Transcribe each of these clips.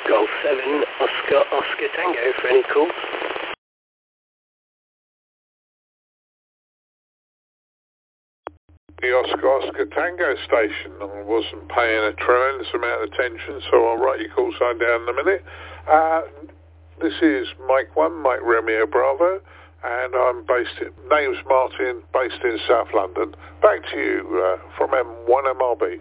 Golf 7, Oscar Tango for any calls. The Oscar Tango station. I wasn't paying a tremendous amount of attention, so I'll write your call sign down in a minute. This is Mike 1, Mike Romeo Bravo, and I'm name's Martin, based in South London. Back to you from M1MRB.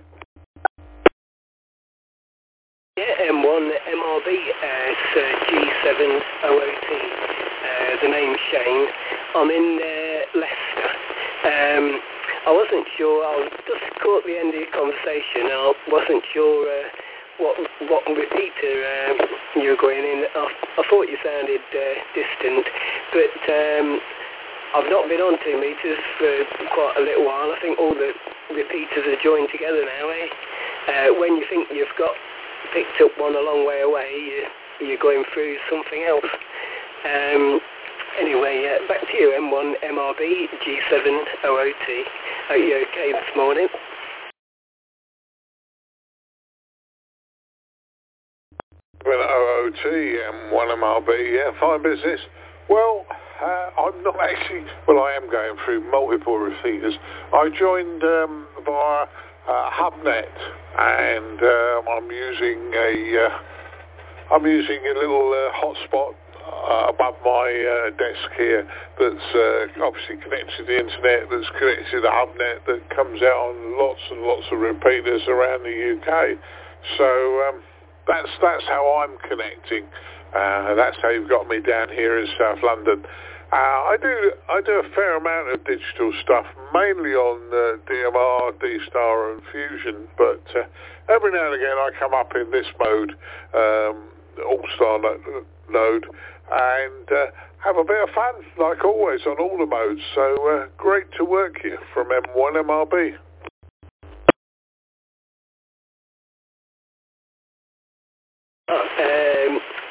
Yeah, M1MRB, it's G7OOT. The name's Shane. I'm in Leicester. I wasn't sure, I just caught the end of your conversation, and I wasn't sure what repeater you were going in. I thought you sounded distant, but I've not been on 2 meters for quite a little while. I think all the repeaters are joined together now, eh? When you think you've got picked up one a long way away, you're going through something else. Anyway, back to you, M1MRB, G7OOT. Are you okay this morning? Well, OOT, M1MRB, yeah, fine business. Well, I'm not actually, well, I am going through multiple repeaters. I joined via HubNet, and I'm using a little hotspot above my desk here that's obviously connected to the internet, that's connected to the HubNet, that comes out on lots and lots of repeaters around the UK. So that's how I'm connecting. That's how you've got me down here in South London. I do a fair amount of digital stuff, mainly on DMR, D-Star and Fusion, but every now and again I come up in this mode, All-Star node, and have a bit of fun, like always, on all the modes. So great to work here from M1MRB.